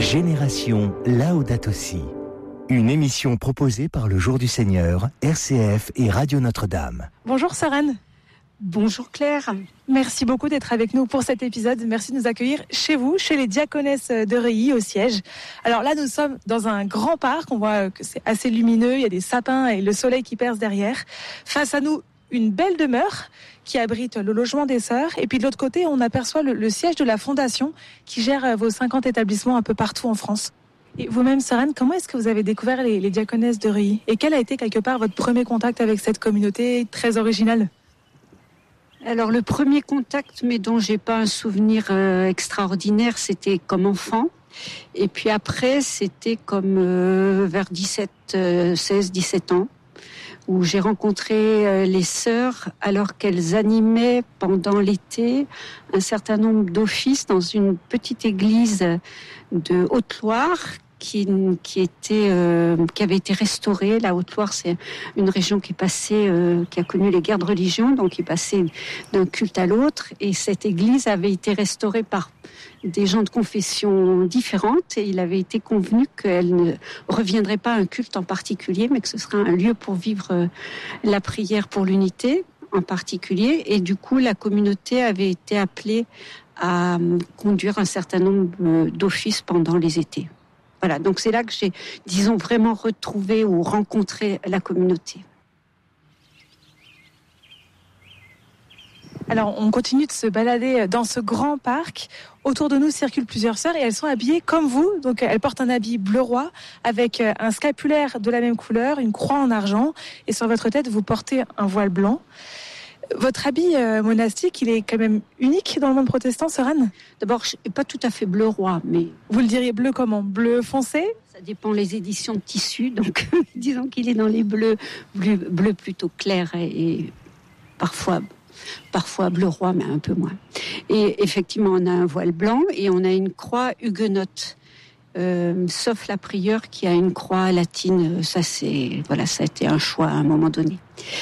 Génération Laudato Si. Une émission proposée par le Jour du Seigneur, RCF et Radio Notre-Dame. Bonjour Sœren. Bonjour Claire. Merci beaucoup d'être avec nous pour cet épisode. Merci de nous accueillir chez vous, chez les diaconesses de Reuilly, au siège. Alors là, nous sommes dans un grand parc. On voit que c'est assez lumineux. Il y a des sapins et le soleil qui perce derrière. Face à nous, une belle demeure qui abrite le logement des sœurs. Et puis de l'autre côté, on aperçoit le siège de la fondation qui gère vos 50 établissements un peu partout en France. Et vous-même, Sœren, comment est-ce que vous avez découvert les diaconesses de Reuilly ? Et quel a été quelque part votre premier contact avec cette communauté très originale ? Alors le premier contact, mais dont j'ai pas un souvenir extraordinaire, c'était comme enfant. Et puis après, c'était comme vers 16-17 ans, où j'ai rencontré les sœurs alors qu'elles animaient pendant l'été un certain nombre d'offices dans une petite église de Haute-Loire qui avait été restaurée. La Haute-Loire, c'est une région qui a connu les guerres de religion, donc qui passait d'un culte à l'autre. Et cette église avait été restaurée par des gens de confessions différentes, et il avait été convenu qu'elle ne reviendrait pas à un culte en particulier, mais que ce serait un lieu pour vivre la prière pour l'unité en particulier. Et du coup, la communauté avait été appelée à conduire un certain nombre d'offices pendant les étés. Voilà, donc c'est là que j'ai, vraiment retrouvé ou rencontré la communauté. Alors, on continue de se balader dans ce grand parc. Autour de nous circulent plusieurs sœurs et elles sont habillées comme vous. Donc, elles portent un habit bleu roi avec un scapulaire de la même couleur, une croix en argent. Et sur votre tête, vous portez un voile blanc. Votre habit monastique, il est quand même unique dans le monde protestant, Sœren ? D'abord, pas tout à fait bleu roi, mais... Vous le diriez bleu comment ? Bleu foncé ? Ça dépend les éditions de tissu, donc disons qu'il est dans les bleus plutôt clairs et parfois bleu roi, mais un peu moins. Et effectivement, on a un voile blanc et on a une croix huguenote. Sauf la prieure qui a une croix latine. Ça a été un choix à un moment donné.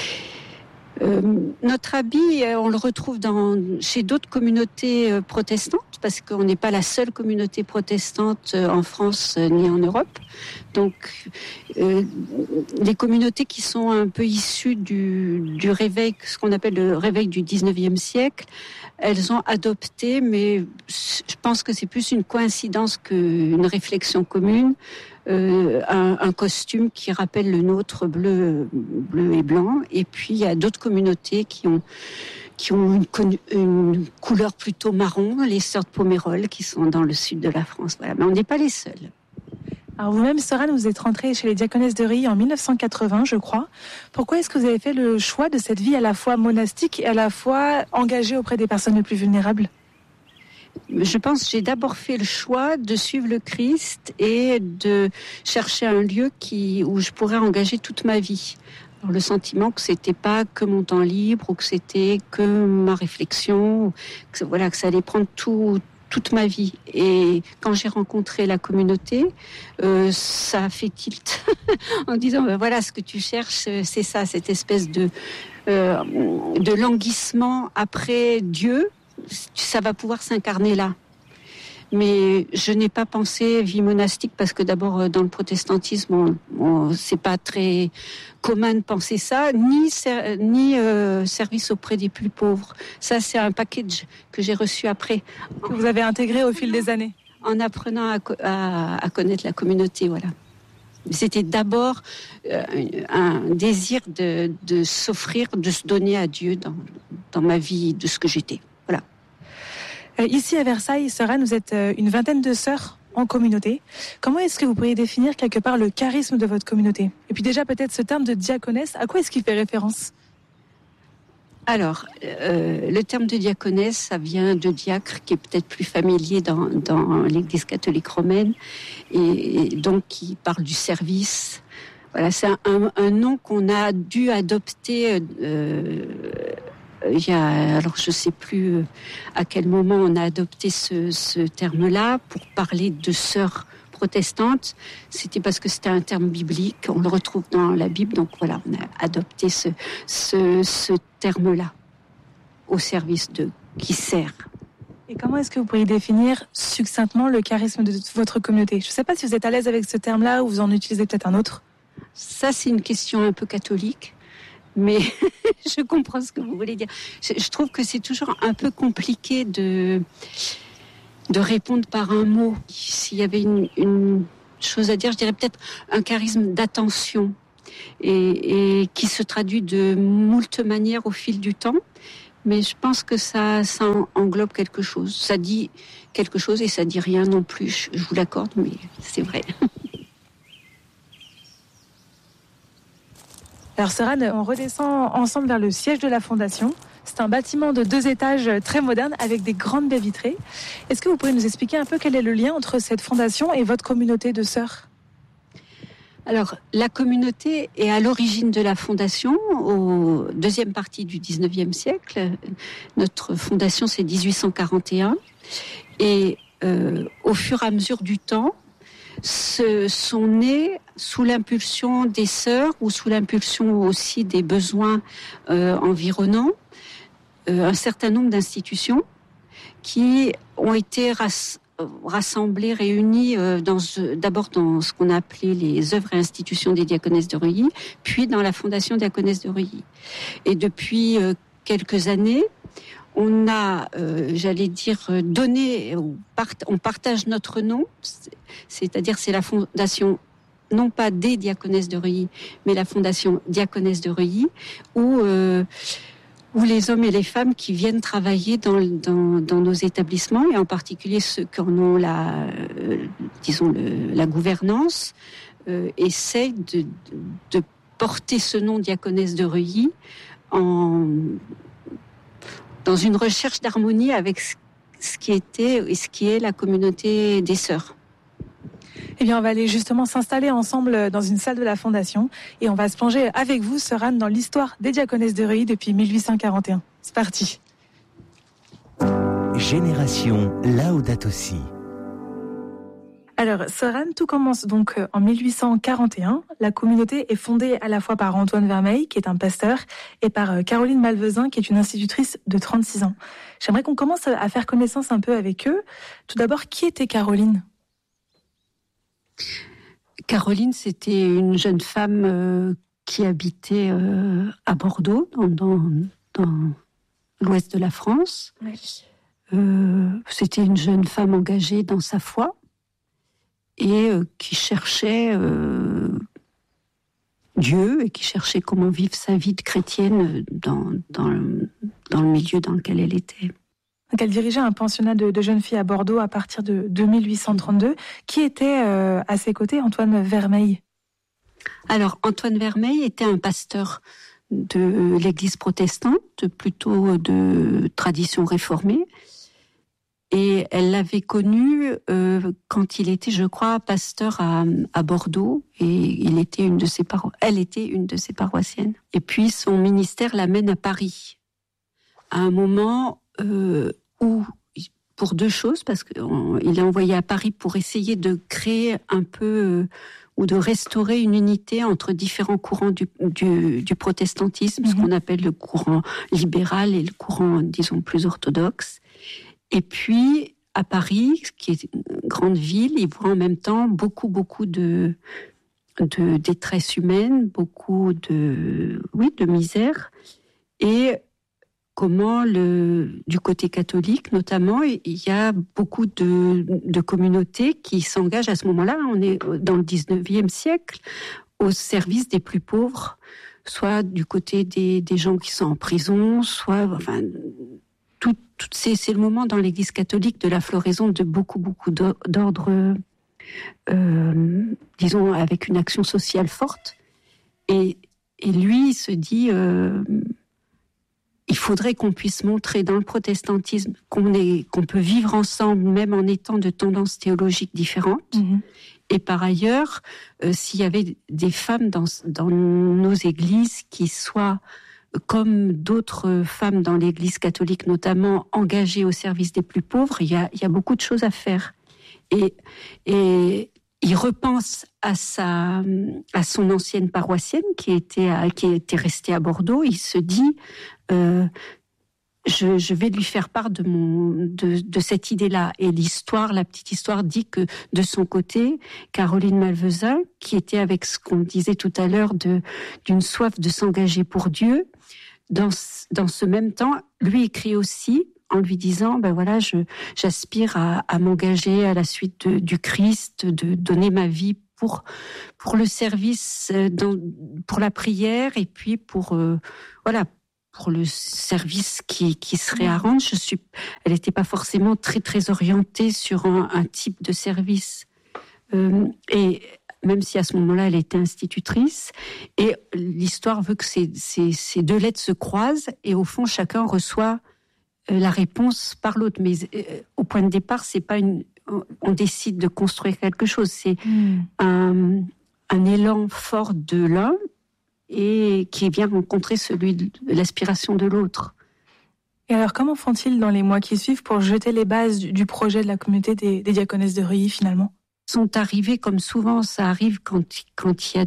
Notre habit, on le retrouve chez d'autres communautés protestantes, parce qu'on n'est pas la seule communauté protestante en France ni en Europe. Donc, les communautés qui sont un peu issues du réveil, ce qu'on appelle le réveil du 19e siècle, elles ont adopté, mais je pense que c'est plus une coïncidence qu'une réflexion commune, un costume qui rappelle le nôtre, bleu et blanc. Et puis il y a d'autres communautés qui ont une couleur plutôt marron, les sœurs de Pomérol qui sont dans le sud de la France. Voilà, mais on n'est pas les seuls. Alors vous-même, Sœren, vous êtes rentrée chez les diaconesses de Reuilly en 1980, je crois. Pourquoi est-ce que vous avez fait le choix de cette vie à la fois monastique et à la fois engagée auprès des personnes les plus vulnérables ? Je pense que j'ai d'abord fait le choix de suivre le Christ et de chercher un lieu où je pourrais engager toute ma vie. Alors, le sentiment que c'était pas que mon temps libre ou que c'était que ma réflexion, que ça allait prendre toute ma vie. Et quand j'ai rencontré la communauté, ça a fait tilt en disant voilà, ce que tu cherches, c'est ça, cette espèce de languissement après Dieu. Ça va pouvoir s'incarner là. Mais je n'ai pas pensé vie monastique parce que d'abord dans le protestantisme, c'est pas très commun de penser ça, ni service auprès des plus pauvres. Ça, c'est un package que j'ai reçu après. Que vous avez intégré au fil des années. En apprenant à connaître la communauté, voilà. C'était d'abord un désir de s'offrir, de se donner à Dieu dans ma vie, de ce que j'étais. Voilà. Ici à Versailles, Sœren, vous êtes une vingtaine de sœurs en communauté. Comment est-ce que vous pourriez définir quelque part le charisme de votre communauté ? Et puis déjà peut-être ce terme de diaconesse, à quoi est-ce qu'il fait référence ? Alors, le terme de diaconesse, ça vient de diacre, qui est peut-être plus familier dans l'Église catholique romaine, et donc qui parle du service. Voilà, c'est un nom qu'on a dû adopter. Alors je sais plus à quel moment on a adopté ce terme-là pour parler de sœurs protestantes. C'était parce que c'était un terme biblique, on le retrouve dans la Bible, donc voilà, on a adopté ce terme-là au service de qui sert. Et comment est-ce que vous pourriez définir succinctement le charisme de votre communauté ? Je ne sais pas si vous êtes à l'aise avec ce terme-là ou vous en utilisez peut-être un autre. Ça, c'est une question un peu catholique, mais je comprends ce que vous voulez dire. Je trouve que c'est toujours un peu compliqué de répondre par un mot. S'il y avait une chose à dire, je dirais peut-être un charisme d'attention et qui se traduit de moult manières au fil du temps. Mais je pense que ça englobe quelque chose. Ça dit quelque chose et ça dit rien non plus. Je vous l'accorde, mais c'est vrai. Alors Soran, on redescend ensemble vers le siège de la Fondation. C'est un bâtiment de 2 étages très moderne avec des grandes baies vitrées. Est-ce que vous pourriez nous expliquer un peu quel est le lien entre cette fondation et votre communauté de sœurs ? Alors, la communauté est à l'origine de la fondation, au deuxième partie du 19e siècle. Notre fondation, c'est 1841. Et au fur et à mesure du temps, sont nés, sous l'impulsion des sœurs ou sous l'impulsion aussi des besoins environnants, un certain nombre d'institutions qui ont été rassemblées, réunies d'abord dans ce qu'on a appelé les œuvres et institutions des diaconesses de Reuilly, puis dans la Fondation Diaconesses de Reuilly. Et depuis quelques années, on a, donné, on partage notre nom, c'est-à-dire c'est la Fondation, non pas des diaconesses de Reuilly, mais la Fondation Diaconesses de Reuilly, où les hommes et les femmes qui viennent travailler dans nos établissements, et en particulier ceux qui en ont la gouvernance, essayent de porter ce nom Diaconesse de Reuilly dans une recherche d'harmonie avec ce qui était et ce qui est la communauté des sœurs. Eh bien, on va aller justement s'installer ensemble dans une salle de la Fondation et on va se plonger avec vous, Sœur Anne, dans l'histoire des diaconesses de Reuilly depuis 1841. C'est parti. Génération Laudato Si. Alors, Sœur Anne, tout commence donc en 1841. La communauté est fondée à la fois par Antoine Vermeil, qui est un pasteur, et par Caroline Malvezin, qui est une institutrice de 36 ans. J'aimerais qu'on commence à faire connaissance un peu avec eux. Tout d'abord, qui était Caroline ? Caroline, c'était une jeune femme qui habitait à Bordeaux, dans l'ouest de la France. Oui. C'était une jeune femme engagée dans sa foi et qui cherchait Dieu et qui cherchait comment vivre sa vie de chrétienne dans le milieu dans lequel elle était. Donc elle dirigeait un pensionnat de jeunes filles à Bordeaux à partir de 1832. Qui était à ses côtés Antoine Vermeil ? Alors Antoine Vermeil était un pasteur de l'Église protestante, plutôt de tradition réformée. Et elle l'avait connu quand il était, je crois, pasteur à Bordeaux. Et elle était une de ses paroissiennes. Et puis son ministère l'amène à Paris. À un moment où, pour 2 choses, parce qu'il est envoyé à Paris pour essayer de créer un peu ou de restaurer une unité entre différents courants du protestantisme, ce qu'on appelle le courant libéral et le courant, disons, plus orthodoxe. Et puis, à Paris, qui est une grande ville, il voit en même temps beaucoup de détresse humaine, beaucoup de misère, et comment du côté catholique notamment, il y a beaucoup de communautés qui s'engagent à ce moment-là, on est dans le 19e siècle, au service des plus pauvres, soit du côté des gens qui sont en prison, soit... c'est le moment dans l'Église catholique de la floraison de beaucoup d'ordres, disons, avec une action sociale forte. Et lui, il se dit... il faudrait qu'on puisse montrer dans le protestantisme qu'on peut vivre ensemble, même en étant de tendances théologiques différentes. Mmh. Et par ailleurs, s'il y avait des femmes dans nos églises qui soient, comme d'autres femmes dans l'église catholique notamment, engagées au service des plus pauvres, il y a beaucoup de choses à faire. Et il repense à son ancienne paroissienne qui était restée à Bordeaux. Il se dit, je vais lui faire part de cette idée-là. Et la petite histoire dit que de son côté, Caroline Malvezin, qui était avec ce qu'on disait tout à l'heure d'une soif de s'engager pour Dieu, dans ce même temps, lui écrit aussi en lui disant, j'aspire à m'engager à la suite du Christ, de donner ma vie pour le service, pour la prière et puis pour le service qui serait à rendre. Elle n'était pas forcément très très orientée sur un type de service. Et même si à ce moment-là elle était institutrice, et l'histoire veut que ces deux lettres se croisent et au fond chacun reçoit la réponse par l'autre. Mais au point de départ, c'est pas on décide de construire quelque chose. C'est un élan fort de l'un et qui vient rencontrer celui de l'aspiration de l'autre. Et alors, comment font-ils dans les mois qui suivent pour jeter les bases du projet de la communauté des diaconesses de Reuilly, finalement ? Sont arrivés, comme souvent ça arrive quand il y a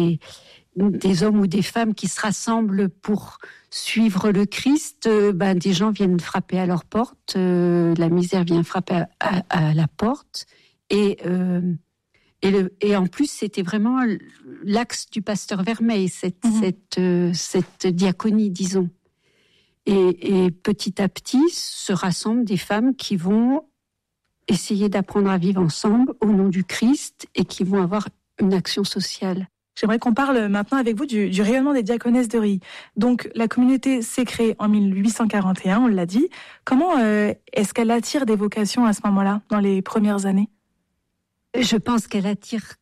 des hommes ou des femmes qui se rassemblent pour suivre le Christ, des gens viennent frapper à leur porte, la misère vient frapper à la porte, et en plus c'était vraiment l'axe du pasteur Vermeil, cette diaconie, disons. Et petit à petit se rassemblent des femmes qui vont essayer d'apprendre à vivre ensemble au nom du Christ et qui vont avoir une action sociale. J'aimerais qu'on parle maintenant avec vous du rayonnement des diaconesses de Reuilly. Donc, la communauté s'est créée en 1841, on l'a dit. Comment est-ce qu'elle attire des vocations à ce moment-là, dans les premières années ? Je pense qu'elle attire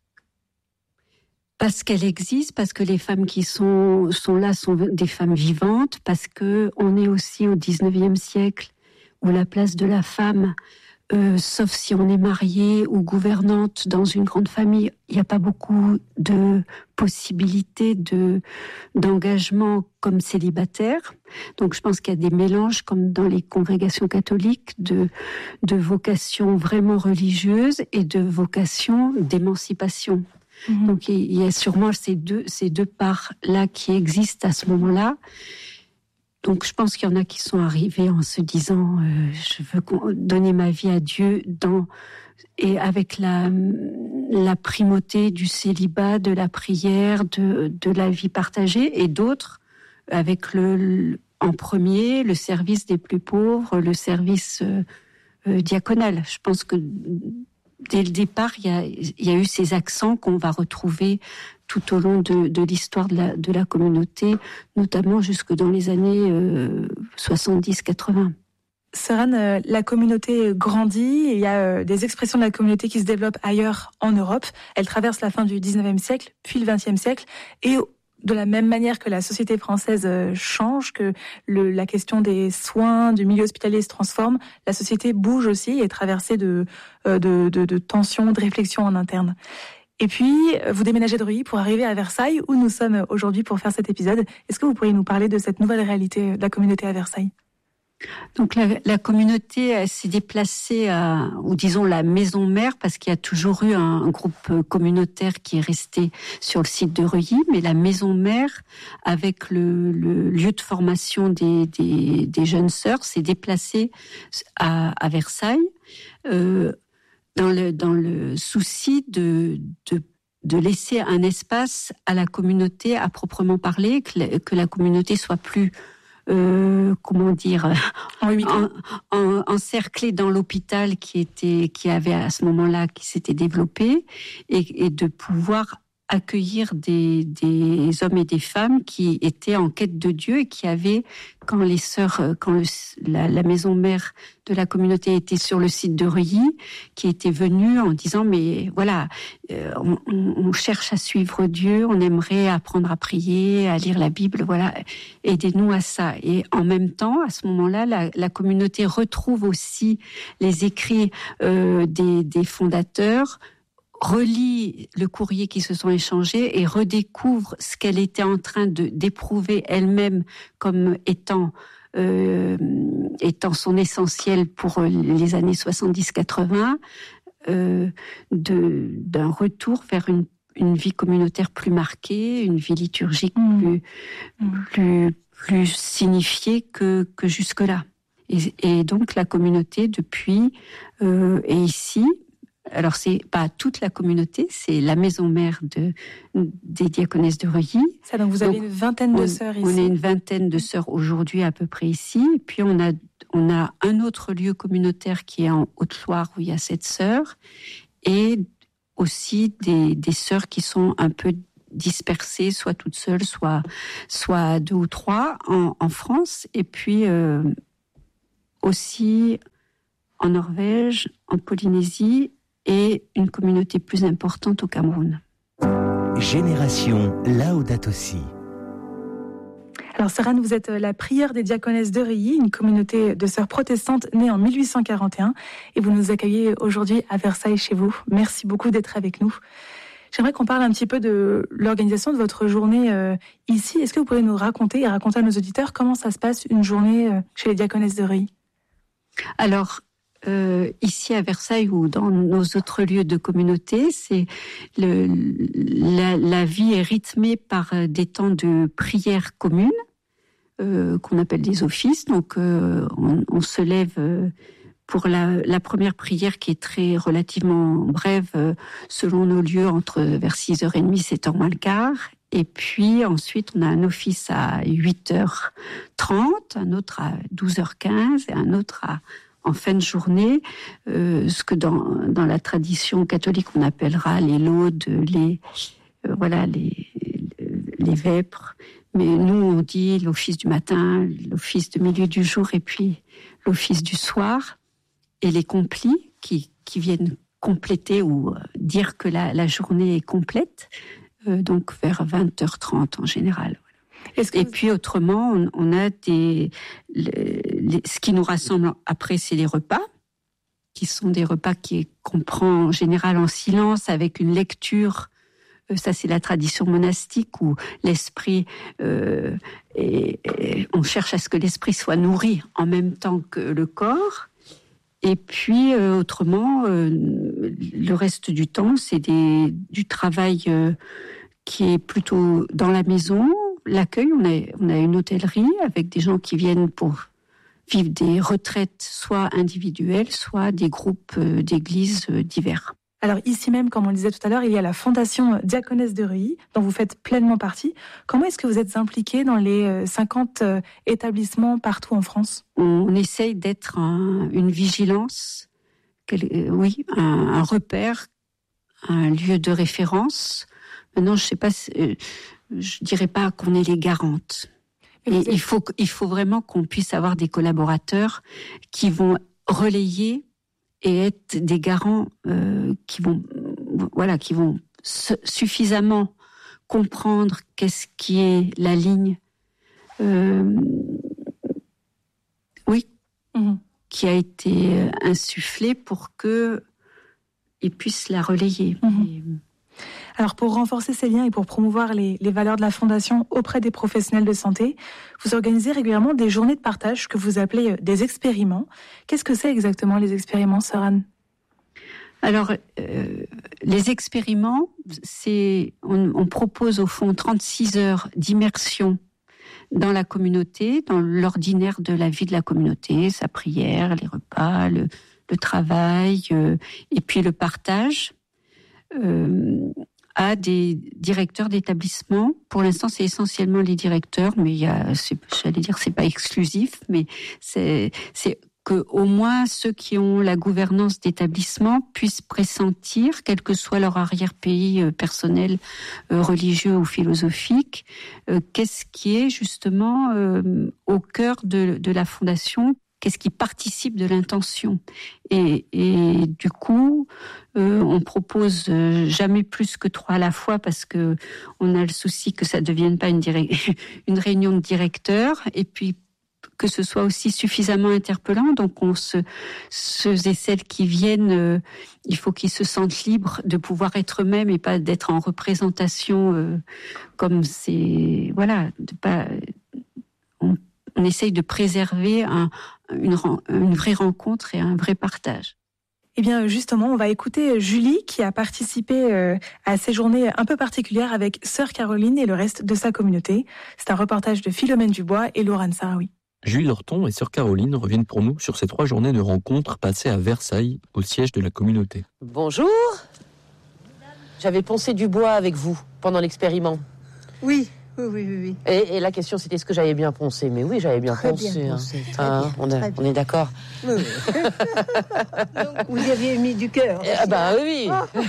parce qu'elle existe, parce que les femmes qui sont là sont des femmes vivantes, parce qu'on est aussi au 19e siècle où la place de la femme, sauf si on est mariée ou gouvernante dans une grande famille, il n'y a pas beaucoup de possibilités d'engagement comme célibataire. Donc je pense qu'il y a des mélanges, comme dans les congrégations catholiques, de vocations vraiment religieuses et de vocations d'émancipation. Mmh. Donc il y a sûrement ces deux parts-là qui existent à ce moment-là. Donc je pense qu'il y en a qui sont arrivés en se disant je veux donner ma vie à Dieu et avec la primauté du célibat, de la prière, de la vie partagée, et d'autres avec en premier le service des plus pauvres, le service diaconal. Je pense que dès le départ, il y a eu ces accents qu'on va retrouver tout au long de l'histoire de la communauté, notamment jusque dans les années 70-80. Sœur Anne, la communauté grandit, il y a des expressions de la communauté qui se développent ailleurs en Europe. Elle traverse la fin du 19e siècle, puis le 20e siècle, et de la même manière que la société française change, que la question des soins, du milieu hospitalier se transforme, la société bouge aussi et est traversée de tensions, de réflexions en interne. Et puis, vous déménagez de Reuilly pour arriver à Versailles, où nous sommes aujourd'hui pour faire cet épisode. Est-ce que vous pourriez nous parler de cette nouvelle réalité de la communauté à Versailles ? Donc la communauté elle s'est déplacée ou disons la maison mère, parce qu'il y a toujours eu un groupe communautaire qui est resté sur le site de Reuilly, mais la maison mère, avec le lieu de formation des jeunes sœurs, s'est déplacée à Versailles, dans le souci de laisser un espace à la communauté à proprement parler, que la communauté soit plus encerclée dans l'hôpital qui avait à ce moment-là, qui s'était développé, et de pouvoir accueillir des hommes et des femmes qui étaient en quête de Dieu et qui avaient, quand la maison mère de la communauté était sur le site de Reuilly, qui étaient venus en disant mais voilà, on cherche à suivre Dieu, on aimerait apprendre à prier, à lire la Bible, voilà, aidez-nous à ça. Et en même temps, à ce moment-là, la communauté retrouve aussi les écrits des fondateurs, relit le courrier qui se sont échangés et redécouvre ce qu'elle était en train d'éprouver elle-même comme étant son essentiel pour les années 70-80, d'un retour vers une vie communautaire plus marquée, une vie liturgique plus signifiée que jusque-là. Et donc la communauté depuis est ici. Alors c'est pas toute la communauté, c'est la maison mère des diaconesses de Reuilly. Ça, donc vous avez une vingtaine de sœurs ici. On est une vingtaine de sœurs aujourd'hui à peu près ici. Et puis on a un autre lieu communautaire qui est en Haute-Loire où il y a 7 sœurs, et aussi des sœurs qui sont un peu dispersées, soit toutes seules, soit 2 ou 3 en France, et puis aussi en Norvège, en Polynésie, et une communauté plus importante au Cameroun. Génération Laudato Si. Alors sœur Anne, vous êtes la prieure des diaconesses de Reuilly, une communauté de sœurs protestantes née en 1841, et vous nous accueillez aujourd'hui à Versailles chez vous. Merci beaucoup d'être avec nous. J'aimerais qu'on parle un petit peu de l'organisation de votre journée ici. Est-ce que vous pouvez nous raconter à nos auditeurs comment ça se passe une journée chez les diaconesses de Reuilly ? Alors, ici à Versailles ou dans nos autres lieux de communauté, c'est la vie est rythmée par des temps de prière commune qu'on appelle des offices. Donc, on se lève pour la première prière qui est relativement brève selon nos lieux, vers 6h30 et 7h moins le quart. Et puis ensuite, on a un office à 8h30, un autre à 12h15 et un autre en fin de journée, ce que dans la tradition catholique on appellera les laudes, les vêpres. Mais nous, on dit l'office du matin, l'office de milieu du jour et puis l'office du soir. Et les complis qui viennent compléter ou dire que la journée est complète, donc vers 20h30 en général. Et puis autrement, on a ce qui nous rassemble après, c'est les repas, qui sont des repas qu'on prend en général en silence avec une lecture. Ça, c'est la tradition monastique où l'esprit, on cherche à ce que l'esprit soit nourri en même temps que le corps. Et puis autrement, le reste du temps, c'est du travail qui est plutôt dans la maison. L'accueil, on a une hôtellerie avec des gens qui viennent pour vivre des retraites, soit individuelles, soit des groupes d'églises divers. Alors ici même, comme on le disait tout à l'heure, il y a la Fondation Diaconesses de Reuilly, dont vous faites pleinement partie. Comment est-ce que vous êtes impliqués dans les 50 établissements partout en France ? On essaye d'être une vigilance, un repère, un lieu de référence. Maintenant, je sais pas, je dirais pas qu'on est les garantes. Et il faut vraiment qu'on puisse avoir des collaborateurs qui vont relayer et être des garants qui vont suffisamment comprendre qu'est-ce qui est la ligne, qui a été insufflée pour que ils puissent la relayer. Alors pour renforcer ces liens et pour promouvoir les valeurs de la Fondation auprès des professionnels de santé, vous organisez régulièrement des journées de partage que vous appelez des expériments. Qu'est-ce que c'est exactement les expériments, sœur Anne ? Alors, les expériments, on propose au fond 36 heures d'immersion dans la communauté, dans l'ordinaire de la vie de la communauté, sa prière, les repas, le travail, et puis le partage. À des directeurs d'établissement. Pour l'instant, c'est essentiellement les directeurs, mais c'est pas exclusif, mais c'est que au moins ceux qui ont la gouvernance d'établissement puissent pressentir, quel que soit leur arrière-pays personnel, religieux ou philosophique, qu'est-ce qui est justement au cœur de la fondation. Qu'est-ce qui participe de l'intention ? Et du coup, on propose jamais plus que 3 à la fois parce que on a le souci que ça ne devienne pas une réunion de directeurs et puis que ce soit aussi suffisamment interpellant. Donc, ceux et celles qui viennent, il faut qu'ils se sentent libres de pouvoir être eux-mêmes et pas d'être en représentation comme c'est... Voilà, on essaye de préserver une vraie rencontre et un vrai partage. Eh bien, justement, on va écouter Julie qui a participé à ces journées un peu particulières avec Sœur Caroline et le reste de sa communauté. C'est un reportage de Philomène Dubois et Laurent Sarawi. Julie Lorton et sœur Caroline reviennent pour nous sur ces 3 journées de rencontres passées à Versailles, au siège de la communauté. Bonjour. J'avais poncé du bois avec vous pendant l'expériment. Oui. Et la question, c'était est-ce que j'avais bien poncé ? Mais oui, j'avais bien poncé. On est d'accord. Oui. Donc, vous y aviez mis du cœur. Oui.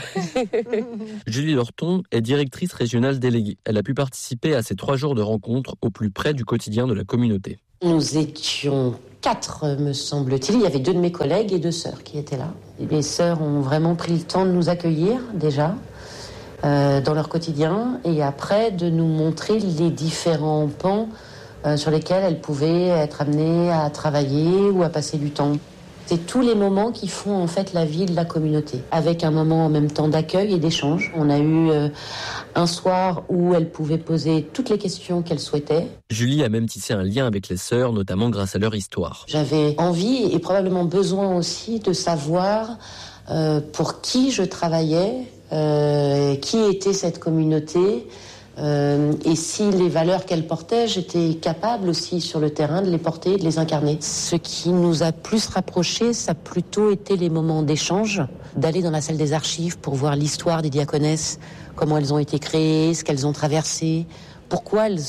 Julie Lorton est directrice régionale déléguée. Elle a pu participer à ces 3 jours de rencontres au plus près du quotidien de la communauté. Nous étions 4, me semble-t-il. Il y avait 2 de mes collègues et 2 sœurs qui étaient là. Les sœurs ont vraiment pris le temps de nous accueillir, déjà. Dans leur quotidien, et après de nous montrer les différents pans sur lesquels elles pouvaient être amenées à travailler ou à passer du temps. C'est tous les moments qui font en fait la vie de la communauté, avec un moment en même temps d'accueil et d'échange. On a eu un soir où elles pouvaient poser toutes les questions qu'elles souhaitaient. Julie a même tissé un lien avec les sœurs, notamment grâce à leur histoire. J'avais envie et probablement besoin aussi de savoir pour qui je travaillais, qui était cette communauté, et si les valeurs qu'elle portait, j'étais capable aussi sur le terrain de les porter, de les incarner. Ce qui nous a plus rapprochés, ça a plutôt été les moments d'échange, d'aller dans la salle des archives pour voir l'histoire des diaconesses, comment elles ont été créées, ce qu'elles ont traversé, pourquoi elles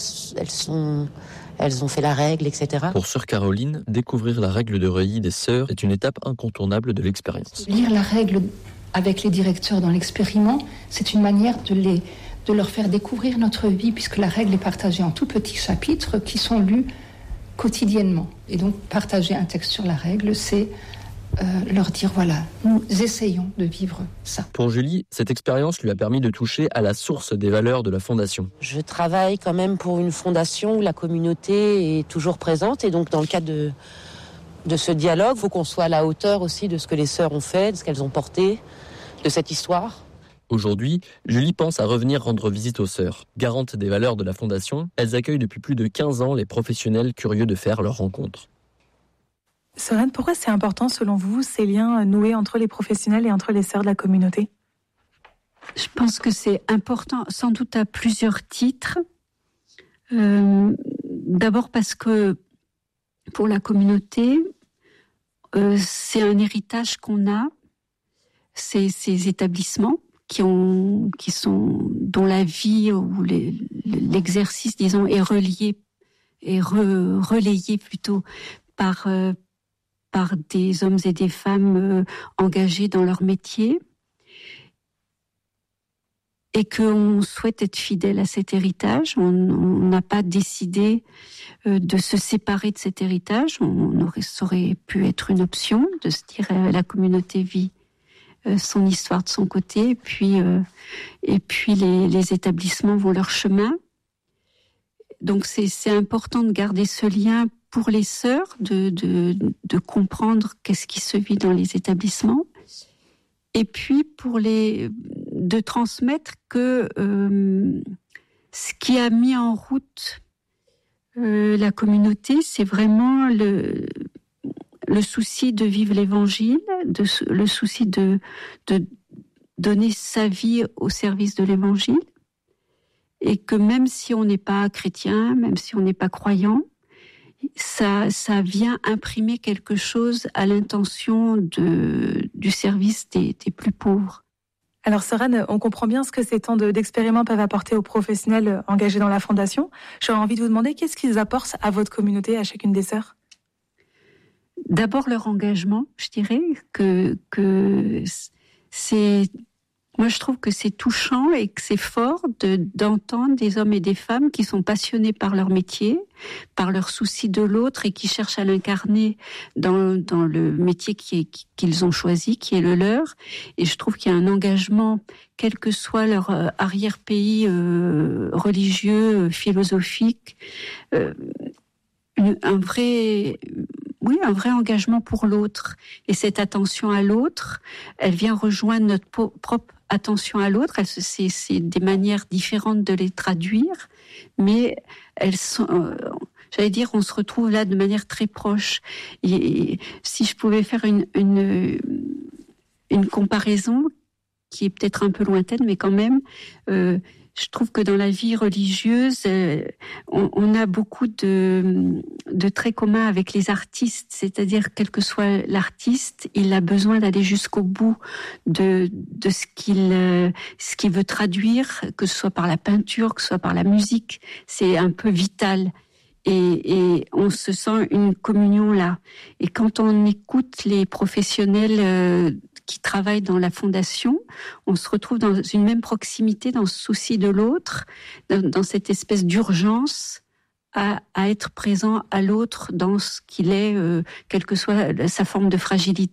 ont fait la règle, etc. Pour sœur Caroline, découvrir la règle de Reuilly des sœurs est une étape incontournable de l'expérience. Lire la règle avec les directeurs dans l'expériment, c'est une manière de leur faire découvrir notre vie, puisque la règle est partagée en tout petits chapitres qui sont lus quotidiennement. Et donc, partager un texte sur la règle, c'est leur dire, voilà, nous essayons de vivre ça. Pour Julie, cette expérience lui a permis de toucher à la source des valeurs de la Fondation. Je travaille quand même pour une fondation où la communauté est toujours présente, et donc dans le cadre de ce dialogue, il faut qu'on soit à la hauteur aussi de ce que les sœurs ont fait, de ce qu'elles ont porté, de cette histoire. Aujourd'hui, Julie pense à revenir rendre visite aux sœurs. Garantes des valeurs de la Fondation, elles accueillent depuis plus de 15 ans les professionnels curieux de faire leur rencontre. Sœur, pourquoi c'est important selon vous ces liens noués entre les professionnels et entre les sœurs de la communauté ? Je pense que c'est important, sans doute à plusieurs titres. D'abord parce que pour la communauté, c'est un héritage qu'on a, ces établissements dont la vie ou l'exercice, disons, est relayé plutôt par des hommes et des femmes engagés dans leur métier, et qu'on souhaite être fidèle à cet héritage. On n'a pas décidé de se séparer de cet héritage. Ça aurait pu être une option de se dire la communauté vit son histoire de son côté, et puis les établissements vont leur chemin. Donc c'est important de garder ce lien pour les sœurs, de comprendre qu'est-ce qui se vit dans les établissements, et puis de transmettre que ce qui a mis en route la communauté, c'est vraiment le souci de vivre l'évangile, le souci de donner sa vie au service de l'évangile, et que même si on n'est pas chrétien, même si on n'est pas croyant, ça vient imprimer quelque chose à l'intention du service des plus pauvres. Alors sœur Anne, on comprend bien ce que ces temps d'expériment peuvent apporter aux professionnels engagés dans la Fondation. J'aurais envie de vous demander qu'est-ce qu'ils apportent à votre communauté, à chacune des sœurs ? D'abord leur engagement, je dirais que c'est... Moi, je trouve que c'est touchant et que c'est fort d'entendre des hommes et des femmes qui sont passionnés par leur métier, par leur souci de l'autre, et qui cherchent à l'incarner dans le métier qu'ils ont choisi, qui est le leur. Et je trouve qu'il y a un engagement, quel que soit leur arrière-pays religieux, philosophique, un vrai engagement pour l'autre. Et cette attention à l'autre, elle vient rejoindre notre propre attention à l'autre. C'est des manières différentes de les traduire, mais elles sont, on se retrouve là de manière très proche. Et si je pouvais faire une comparaison qui est peut-être un peu lointaine, mais quand même, Je trouve que dans la vie religieuse, on a beaucoup de traits communs avec les artistes, c'est-à-dire quel que soit l'artiste, il a besoin d'aller jusqu'au bout de ce qu'il veut traduire, que ce soit par la peinture, que ce soit par la musique. C'est un peu vital. Et on se sent une communion là. Et quand on écoute les professionnels qui travaillent dans la fondation, on se retrouve dans une même proximité, dans ce souci de l'autre, dans cette espèce d'urgence à être présent à l'autre dans ce qu'il est, quelle que soit sa forme de fragilité.